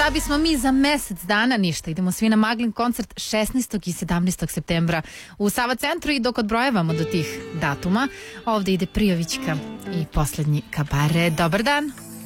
da bismo mi za mesec dana ništa. Idemo svi na Maglin koncert 16. i 17. septembra u Sava centru i dok odbrojevamo do tih datuma, ovde ide Prijovićka i poslednji kabare. Dobar dan!